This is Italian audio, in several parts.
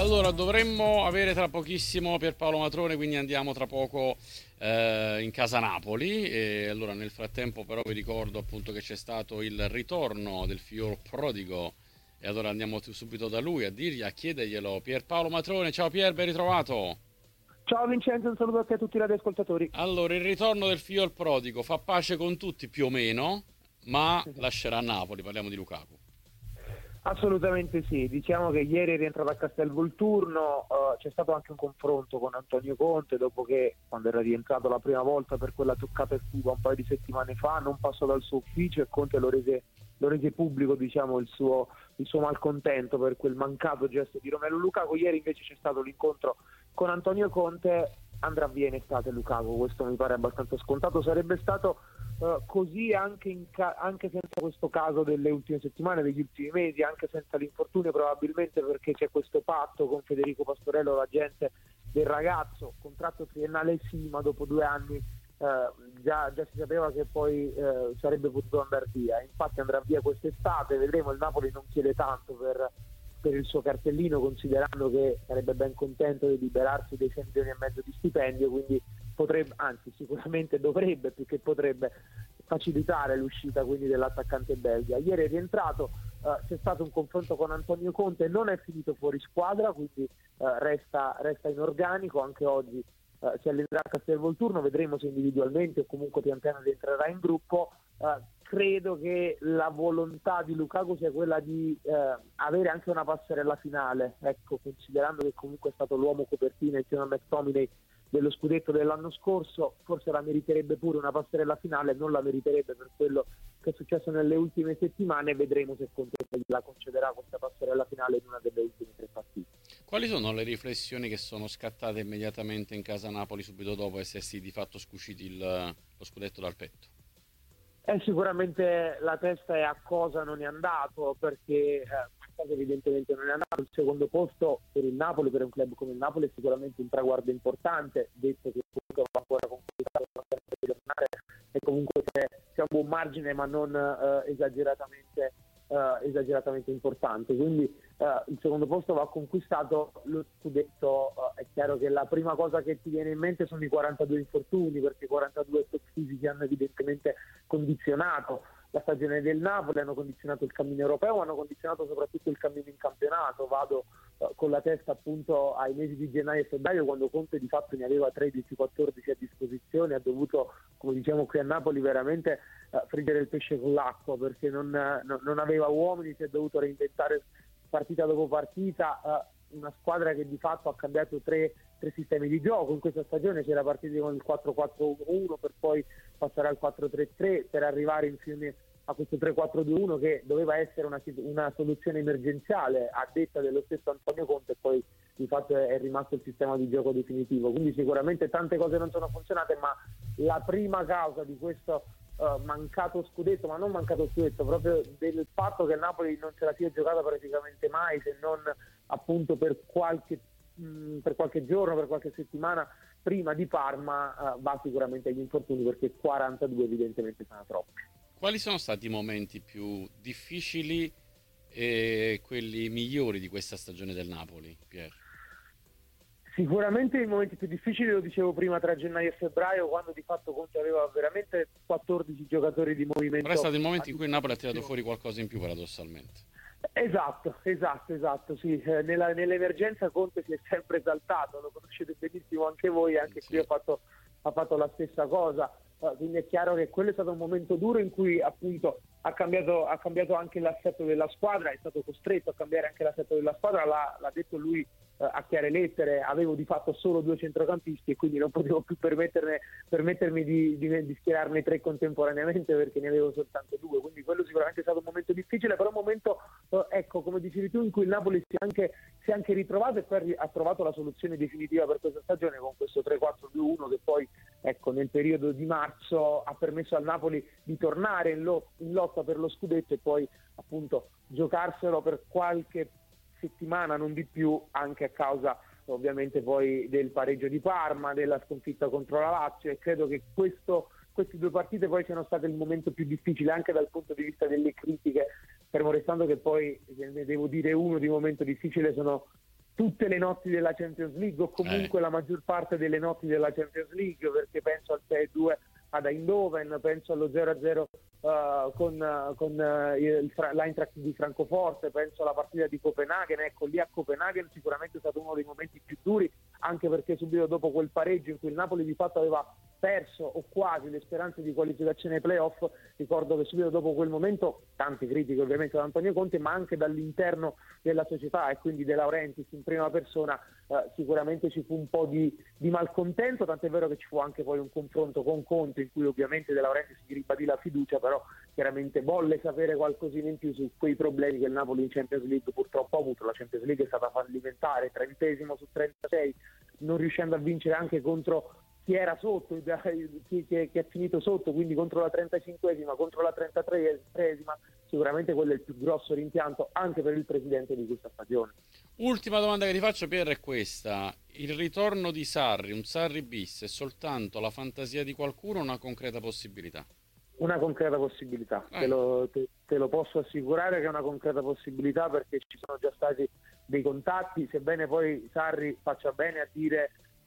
Allora, dovremmo avere tra pochissimo Pierpaolo Matrone, quindi andiamo tra poco in casa Napoli. E allora, nel frattempo, però, vi ricordo appunto che c'è stato il ritorno del figlio prodigo. E allora andiamo subito da lui a chiederglielo. Pierpaolo Matrone, ciao Pier, ben ritrovato. Ciao Vincenzo, un saluto a te e a tutti i radioascoltatori. Allora, il ritorno del figlio prodigo fa pace con tutti più o meno, ma lascerà Napoli. Parliamo di Lukaku. Assolutamente sì, diciamo che ieri è rientrato a Castelvolturno, c'è stato anche un confronto con Antonio Conte dopo che quando era rientrato la prima volta per quella toccata e fuga un paio di settimane fa non passò dal suo ufficio e Conte lo rese pubblico, diciamo, il suo malcontento per quel mancato gesto di Romelu Lukaku. Ieri invece c'è stato l'incontro con Antonio Conte, andrà via in estate Lukaku, questo mi pare abbastanza scontato, sarebbe stato così anche senza questo caso delle ultime settimane, degli ultimi mesi, anche senza l'infortunio, probabilmente perché c'è questo patto con Federico Pastorello, l'agente del ragazzo, contratto triennale sì, ma dopo 2 anni già si sapeva che poi sarebbe potuto andare via. Infatti andrà via quest'estate, vedremo. Il Napoli non chiede tanto per il suo cartellino, considerando che sarebbe ben contento di liberarsi dei 6 milioni e mezzo di stipendio, quindi potrebbe, anzi sicuramente dovrebbe, più che potrebbe, facilitare l'uscita quindi dell'attaccante belga. Ieri è rientrato, c'è stato un confronto con Antonio Conte, non è finito fuori squadra, quindi resta in organico. Anche oggi si allenerà a Castelvolturno, vedremo se individualmente o comunque pian piano rientrerà in gruppo. Credo che la volontà di Lukaku sia quella di avere anche una passerella finale, ecco, considerando che comunque è stato l'uomo copertina insieme a McTominay dello scudetto dell'anno scorso, forse la meriterebbe pure una passerella finale, non la meriterebbe per quello che è successo nelle ultime settimane. Vedremo se Conte la concederà questa passerella finale in una delle ultime 3 partite. Quali sono le riflessioni che sono scattate immediatamente in casa Napoli subito dopo essersi di fatto scuciti lo scudetto dal petto? Sicuramente la testa è a cosa non è andato, perché qualcosa evidentemente non è andato. Il secondo posto per il Napoli, per un club come il Napoli, è sicuramente un traguardo importante, detto che comunque va ancora conquistato di tornare, e comunque c'è un buon margine, ma non esageratamente importante. Quindi il secondo posto va conquistato. Lo scudetto, è chiaro che la prima cosa che ti viene in mente sono i 42 infortuni, perché 42 top fisici hanno evidentemente condizionato la stagione del Napoli, hanno condizionato il cammino europeo, hanno condizionato soprattutto il cammino in campionato. Vado con la testa appunto ai mesi di gennaio e febbraio, quando Conte di fatto ne aveva 13-14 a disposizione, ha dovuto, come diciamo qui a Napoli, veramente friggere il pesce con l'acqua, perché non aveva uomini, si è dovuto reinventare partita dopo partita. Una squadra che di fatto ha cambiato tre sistemi di gioco in questa stagione. C'era partito con il 4-4-1-1 per poi passare al 4-3-3 per arrivare infine a questo 3-4-2-1 che doveva essere una soluzione emergenziale a detta dello stesso Antonio Conte, e poi di fatto è rimasto il sistema di gioco definitivo. Quindi sicuramente tante cose non sono funzionate, ma la prima causa di questo mancato scudetto, ma non mancato scudetto, proprio del fatto che il Napoli non se la sia giocata praticamente mai, se non appunto per qualche giorno, per qualche settimana prima di Parma, va sicuramente agli infortuni, perché 42 evidentemente sono troppi. Quali sono stati i momenti più difficili e quelli migliori di questa stagione del Napoli, Pier? Sicuramente i momenti più difficili, lo dicevo prima, tra gennaio e febbraio, quando di fatto Conte aveva veramente 14 giocatori di Però è movimento stato il a momento in cui il Napoli ha tirato disposizione. fuori qualcosa in più, paradossalmente. Esatto, sì. Nell'emergenza Conte si è sempre esaltato, lo conoscete benissimo anche voi, anche qui Sì. ha fatto la stessa cosa. Quindi è chiaro che quello è stato un momento duro in cui appunto ha cambiato anche l'assetto della squadra, è stato costretto a cambiare anche l'assetto della squadra. L'ha detto lui a chiare lettere: avevo di fatto solo 2 centrocampisti e quindi non potevo più permettermi di schierarne 3 contemporaneamente, perché ne avevo soltanto 2. Quindi quello sicuramente è stato un momento difficile, però un momento, ecco, come dicevi tu, in cui il Napoli si è anche ritrovato e poi ha trovato la soluzione definitiva per questa stagione con questo 3-4-2-1 che poi, ecco, nel periodo di marzo ha permesso al Napoli di tornare in lotta per lo scudetto e poi appunto giocarselo per qualche settimana, non di più, anche a causa ovviamente poi del pareggio di Parma, della sconfitta contro la Lazio. E credo che queste 2 partite poi siano state il momento più difficile anche dal punto di vista delle critiche, fermo restando che poi, se ne devo dire uno di momento difficile, sono tutte le notti della Champions League, o comunque la maggior parte delle notti della Champions League, perché penso al 6-2 ad Eindhoven, penso allo 0-0 con l'Eintracht di Francoforte, penso alla partita di Copenaghen. Ecco, lì a Copenaghen sicuramente è stato uno dei momenti più duri, anche perché subito dopo quel pareggio in cui il Napoli di fatto aveva perso o quasi le speranze di qualificazione ai playoff, ricordo che subito dopo quel momento tanti critiche ovviamente da Antonio Conte, ma anche dall'interno della società e quindi De Laurentiis in prima persona, sicuramente ci fu un po' di malcontento, tant'è vero che ci fu anche poi un confronto con Conte in cui ovviamente De Laurentiis gli ribadì la fiducia, però chiaramente volle sapere qualcosina in più su quei problemi che il Napoli in Champions League purtroppo ha avuto. La Champions League è stata fallimentare, 30° su 36, non riuscendo a vincere anche contro chi era sotto, chi è finito sotto, quindi contro la 35esima, contro la 33esima, sicuramente quello è il più grosso rimpianto anche per il presidente di questa stagione. Ultima domanda che ti faccio, Pierre, è questa. Il ritorno di Sarri, un Sarri bis, è soltanto la fantasia di qualcuno o una concreta possibilità? Una concreta possibilità, te lo posso assicurare che è una concreta possibilità, perché ci sono già stati dei contatti, sebbene poi Sarri faccia bene a dire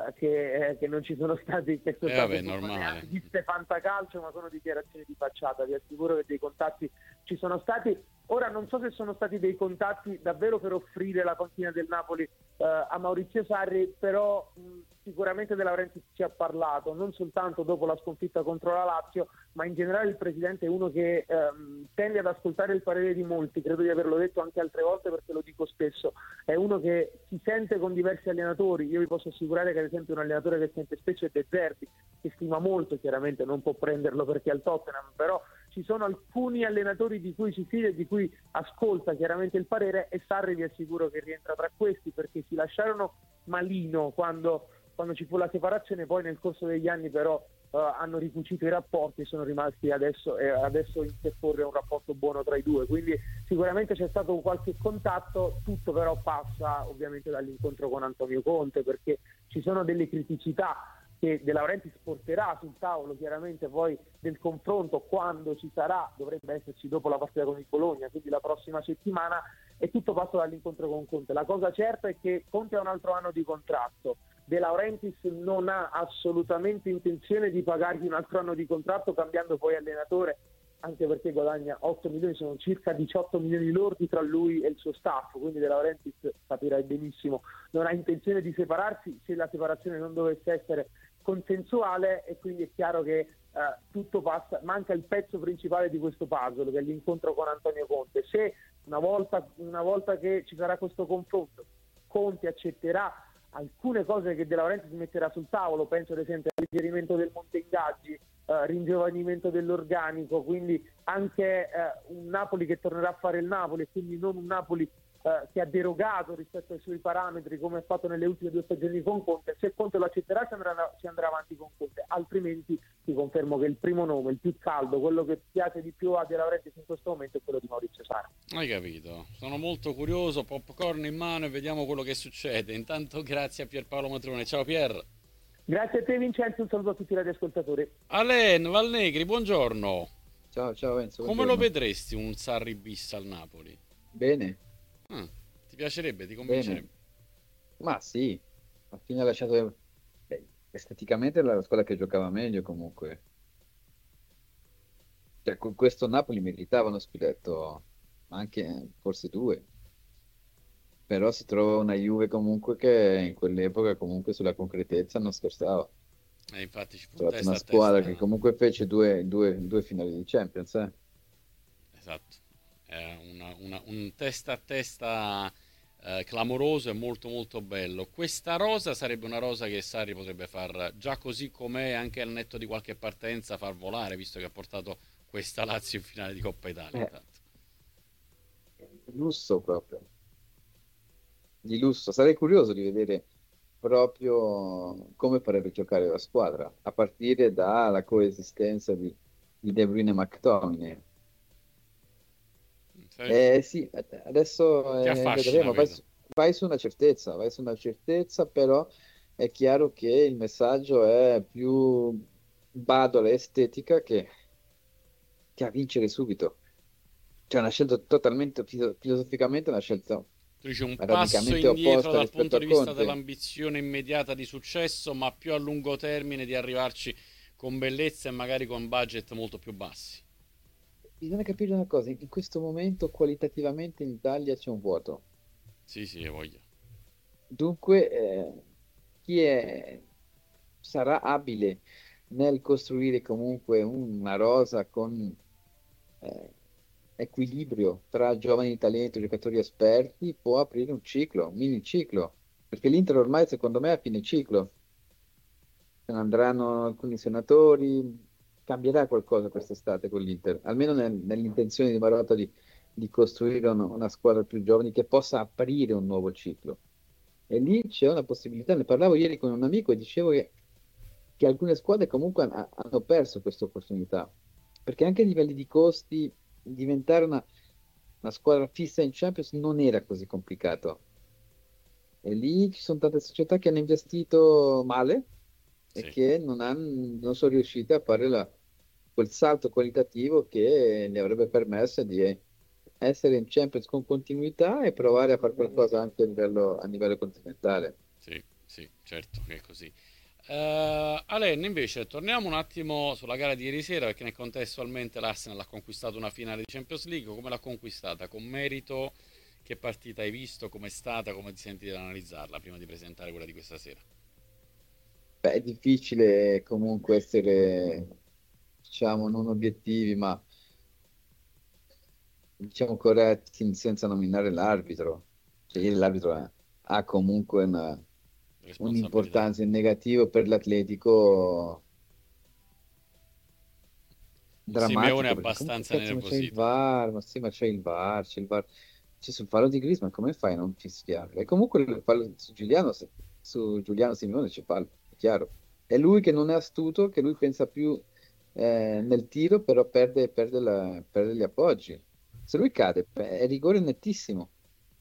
che non ci sono stati, che sono Vabbè, state normale. viste fantacalcio, ma sono dichiarazioni di facciata. Vi assicuro che dei contatti ci sono stati. Ora non so se sono stati dei contatti davvero per offrire la panchina del Napoli a Maurizio Sarri, però sicuramente De Laurentiis ci ha parlato, non soltanto dopo la sconfitta contro la Lazio, ma in generale il presidente è uno che tende ad ascoltare il parere di molti, credo di averlo detto anche altre volte perché lo dico spesso, è uno che si sente con diversi allenatori. Io vi posso assicurare che ad esempio un allenatore che sente spesso è De Zerbi, che stima molto, chiaramente non può prenderlo perché è al Tottenham, però ci sono alcuni allenatori di cui si fida e di cui ascolta chiaramente il parere, e Sarri vi assicuro che rientra tra questi, perché si lasciarono malino quando ci fu la separazione, poi nel corso degli anni però hanno ricucito i rapporti e sono rimasti adesso interporre un rapporto buono tra i due, quindi sicuramente c'è stato qualche contatto, tutto però passa ovviamente dall'incontro con Antonio Conte, perché ci sono delle criticità che De Laurentiis porterà sul tavolo chiaramente poi del confronto quando ci sarà, dovrebbe esserci dopo la partita con il Bologna, quindi la prossima settimana, e tutto passa dall'incontro con Conte. La cosa certa è che Conte ha un altro anno di contratto, De Laurentiis non ha assolutamente intenzione di pagargli un altro anno di contratto cambiando poi allenatore, anche perché guadagna 8 milioni, sono circa 18 milioni lordi tra lui e il suo staff, quindi De Laurentiis, capirai benissimo, non ha intenzione di separarsi se la separazione non dovesse essere consensuale, e quindi è chiaro che tutto passa, manca il pezzo principale di questo puzzle, che è l'incontro con Antonio Conte. Se una volta che ci sarà questo confronto Conte accetterà alcune cose che De Laurentiis metterà sul tavolo, penso ad esempio al alleggerimento del monte ingaggi, ringiovanimento dell'organico, quindi anche un Napoli che tornerà a fare il Napoli, e quindi non un Napoli che ha derogato rispetto ai suoi parametri come ha fatto nelle ultime 2 stagioni con Conte. Se Conte lo accetterà si andrà avanti con Conte, altrimenti ti confermo che il primo nome, il più caldo, quello che piace di più a De Laurentiis in questo momento è quello di Maurizio Sarri. Hai capito? Sono molto curioso, popcorn in mano e vediamo quello che succede. Intanto grazie a Pierpaolo Matrone. Ciao Pier. Grazie a te Vincenzo, un saluto a tutti i radioascoltatori. Alen Valnegri, buongiorno. Ciao Enzo, Come lo buongiorno. vedresti un Sarri bis al Napoli? Bene, Ah, ti piacerebbe? Ti bene. convincerebbe? Ma sì, alla fine ha lasciato... beh, esteticamente era la squadra che giocava meglio comunque. Cioè, con questo Napoli meritava uno scudetto, ma anche forse 2. Però si trova una Juve comunque che in quell'epoca comunque sulla concretezza non scherzava. Ha Infatti ci fu trovato testa una a squadra che testa. comunque fece due finali di Champions, eh. Esatto. È un testa a testa clamoroso e molto molto bello. Questa rosa sarebbe una rosa che Sarri potrebbe far già così com'è, anche al netto di qualche partenza, far volare, visto che ha portato questa Lazio in finale di Coppa Italia. Eh, Intanto. lusso proprio, di lusso. Sarei curioso di vedere proprio come farebbe giocare la squadra, a partire dalla coesistenza di De Bruyne e McTominay. Sì, adesso Ti affascina, vedremo. Vai, vedo. vai su una certezza, però è chiaro che il messaggio è più bado all'estetica che a vincere subito. Cioè, una scelta totalmente filosoficamente, una scelta Tu dici un passo radicalmente indietro opposta dal rispetto punto a di vista Conte. dell'ambizione immediata di successo, ma più a lungo termine di arrivarci con bellezza e magari con budget molto più bassi. Bisogna capire una cosa, in questo momento qualitativamente in Italia c'è un vuoto. Sì, sì, hai voglia. Dunque, chi sarà abile nel costruire comunque una rosa con eh, equilibrio tra giovani talenti e giocatori esperti può aprire un ciclo, un mini ciclo, perché l'Inter ormai secondo me è a fine ciclo. Se ne andranno alcuni senatori, cambierà qualcosa quest'estate con l'Inter, almeno nell'intenzione di Marotta di costruire una squadra più giovane che possa aprire un nuovo ciclo. E lì c'è una possibilità, ne parlavo ieri con un amico e dicevo che alcune squadre comunque hanno perso questa opportunità, perché anche a livelli di costi diventare una squadra fissa in Champions non era così complicato. E lì ci sono tante società che hanno investito male e Sì. che non sono riuscite a fare quel salto qualitativo che ne avrebbe permesso di essere in Champions con continuità e provare a fare qualcosa anche a livello continentale. Sì, sì, certo che è così. Alen, invece, torniamo un attimo sulla gara di ieri sera, perché contestualmente l'Arsenal ha conquistato una finale di Champions League. Come l'ha conquistata? Con merito? Che partita hai visto? Com'è stata? Come ti senti di analizzarla prima di presentare quella di questa sera? Beh, è difficile comunque essere, diciamo, non obiettivi, ma diciamo corretti senza nominare l'arbitro. Cioè, ieri l'arbitro ha comunque Responsabilità. un'importanza in negativo per l'Atletico Un Simeone drammatico, perché comunque abbastanza cazzo, ma c'è il nervosito. VAR, ma sì, ma c'è il VAR. C'è sul fallo di Griezmann, come fai a non fischiare? E comunque il fallo su Giuliano Simeone c'è fallo, è chiaro. È lui che non è astuto, che lui pensa più nel tiro, però perde gli appoggi. Se lui cade, è rigore nettissimo.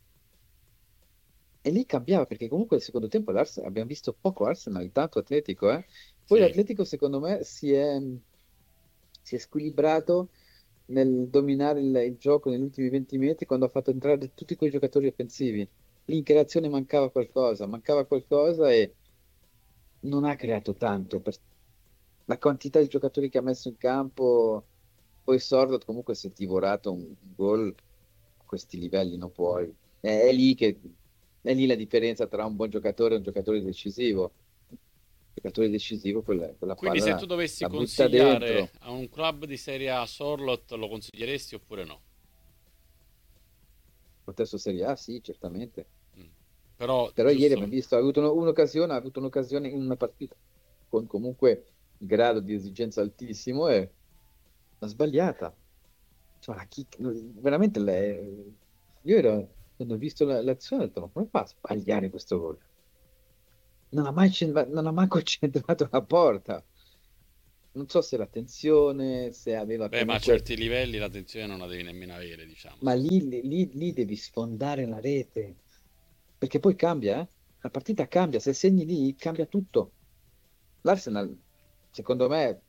E lì cambiava, perché comunque il secondo tempo abbiamo visto poco Arsenal, tanto Atletico, eh. Poi Sì, l'Atletico secondo me si è squilibrato nel dominare il gioco negli ultimi 20 metri quando ha fatto entrare tutti quei giocatori offensivi. Lì in creazione mancava qualcosa e non ha creato tanto. La quantità di giocatori che ha messo in campo, poi Sordot comunque si è divorato un gol a questi livelli, non puoi. È lì la differenza tra un buon giocatore e un giocatore decisivo. Il giocatore decisivo, quella quindi palla se tu la, dovessi la butta consigliare dentro. a un club di Serie A Sorlot, lo consiglieresti oppure no? Contesto Serie A, sì, certamente. Mm. Però, Però ieri giusto, abbiamo visto, ha avuto un'occasione in una partita con comunque grado di esigenza altissimo e l'ha sbagliata. Cioè, veramente quando ho visto l'azione, ho detto, ma come fa a sbagliare questo gol? Non ha manco centrato la porta. Non so se la tensione, se aveva beh, ma a comunque. certi livelli la tensione non la devi nemmeno avere, diciamo. Ma lì devi sfondare la rete, perché poi cambia, eh? La partita cambia, se segni lì cambia tutto. L'Arsenal, secondo me,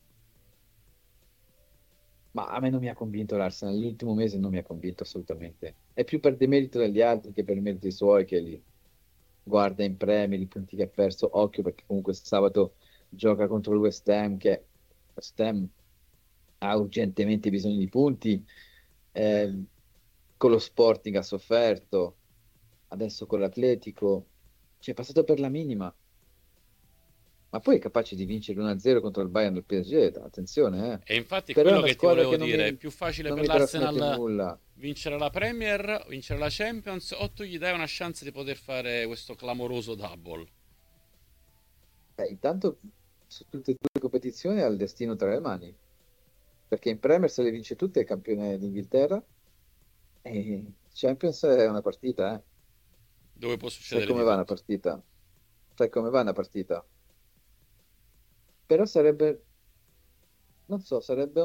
ma a me non mi ha convinto l'Arsenal, l'ultimo mese non mi ha convinto assolutamente. È più per demerito degli altri che per meriti suoi che li guarda in Premier, i punti che ha perso, occhio perché comunque sabato gioca contro il West Ham, che West Ham ha urgentemente bisogno di punti, eh, con lo Sporting ha sofferto, adesso con l'Atletico, ci è passato per la minima, ma poi è capace di vincere 1-0 contro il Bayern del PSG, attenzione, eh. E infatti è Però è quello una che ti squadra volevo che non dire, è mi, più facile non per mi trasmette l'Arsenal nulla. vincere la Premier, vincere la Champions, o tu gli dai una chance di poter fare questo clamoroso double? Intanto su tutte e due le competizioni ha il destino tra le mani, perché in Premier se le vince tutte è campione d'Inghilterra e Champions è una partita, eh. Dove può Sai succedere come di va una tutto. partita? Sai come va una partita? Però sarebbe, non so, sarebbe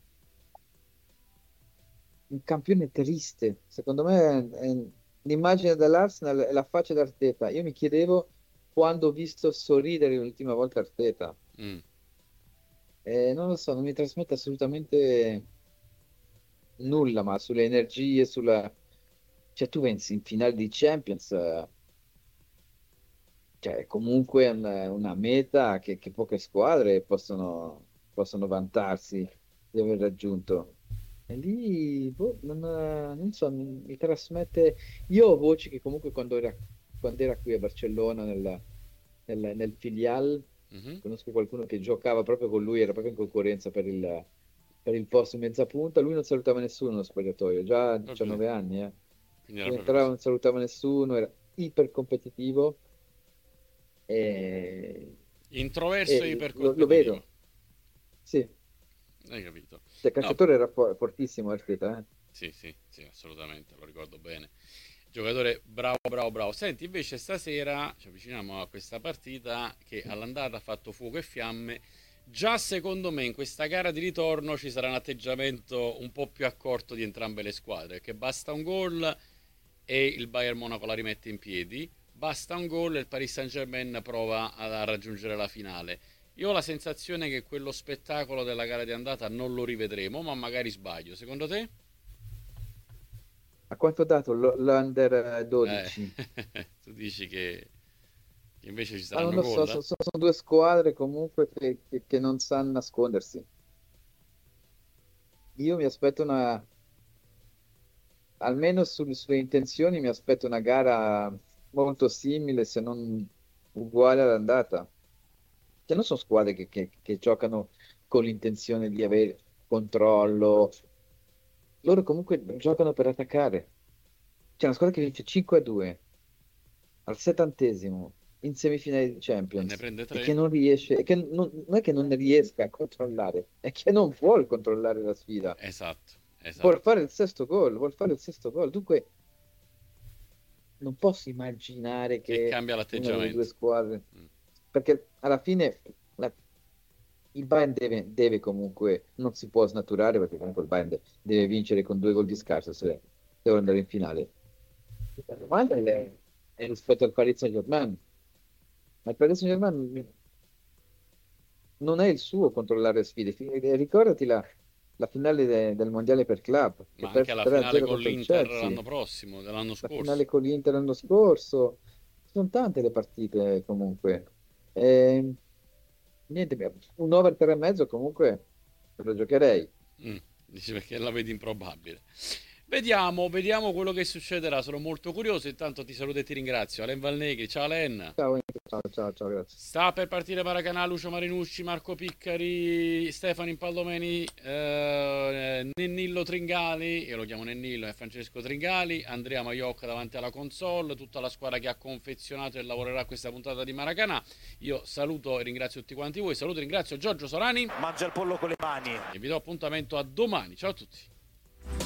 un campione triste. Secondo me l'immagine dell'Arsenal è la faccia d'Arteta. Io mi chiedevo quando ho visto sorridere l'ultima volta Arteta. Mm. Non lo so, non mi trasmette assolutamente nulla, ma sulle energie, cioè tu pensi in finale di Champions, cioè è comunque una meta che poche squadre possono vantarsi di aver raggiunto. E lì, boh, non so, mi trasmette... Io ho voci che comunque quando era qui a Barcellona, nel filial, Mhm. conosco qualcuno che giocava proprio con lui, era proprio in concorrenza per il posto in mezza punta, lui non salutava nessuno nello spogliatoio, già a Vabbè, 19 anni, eh. quindi era Lui proprio entrava, così. non salutava nessuno, era iper competitivo e, Introverso e lo ipercompetitivo. vedo, sì. Hai capito? Cioè, No, calciatore era fortissimo Arteta, eh. sì, sì, sì, assolutamente, lo ricordo bene. Giocatore bravo, bravo, bravo. Senti, invece stasera ci avviciniamo a questa partita che all'andata ha fatto fuoco e fiamme. Già secondo me in questa gara di ritorno ci sarà un atteggiamento un po' più accorto di entrambe le squadre, che basta un gol e il Bayern Monaco la rimette in piedi, basta un gol e il Paris Saint-Germain prova a raggiungere la finale. Io ho la sensazione che quello spettacolo della gara di andata non lo rivedremo, ma magari sbaglio. Secondo te? A quanto ha dato l'Under Eh, 12? tu dici che invece ci Ma non saranno lo so, gol? sono due squadre comunque che non sanno nascondersi. Io mi aspetto almeno sulle intenzioni, mi aspetto una gara molto simile, se non uguale all'andata. Cioè, non sono squadre che giocano con l'intenzione di avere controllo. Loro comunque giocano per attaccare. C'è una squadra che vince 5-2 al 70° in semifinale di E ne Champions prende e 3? che non riesce, e che non è che non riesca a controllare, è che non vuole controllare la sfida. Esatto, Vuol esatto. fare il sesto gol, vuol fare il sesto gol. Dunque non posso immaginare Che che cambia una delle due l'atteggiamento. squadre, Mm. perché alla fine il Bayern deve comunque, non si può snaturare perché comunque il Bayern deve vincere con 2 gol di scarso se deve andare in finale. La domanda è rispetto al Paris Saint-Germain, ma il Paris Saint-Germain non è il suo controllare le sfide. Ricordati la finale del Mondiale per club, che Ma anche perse alla finale 3-0 con contro il l'Inter Chelsea, l'anno prossimo, dell'anno la scorso. finale con l'Inter l'anno scorso. Sono tante le partite comunque. E, niente, un over 3,5 comunque lo giocherei. Dici perché la vedi improbabile. Vediamo, vediamo quello che succederà. Sono molto curioso. Intanto ti saluto e ti ringrazio. Alen Valnegri, ciao Alen. Ciao, ciao, ciao, ciao, grazie. Sta per partire Maracanã, Lucio Marinucci, Marco Piccari, Stefano Impallomeni, Nennillo Tringali, io lo chiamo Nennillo, è Francesco Tringali, Andrea Maiocca davanti alla console, tutta la squadra che ha confezionato e lavorerà a questa puntata di Maracanã. Io saluto e ringrazio tutti quanti voi, saluto e ringrazio Giorgio Solani Mangia il pollo con le mani. e vi do appuntamento a domani. Ciao a tutti.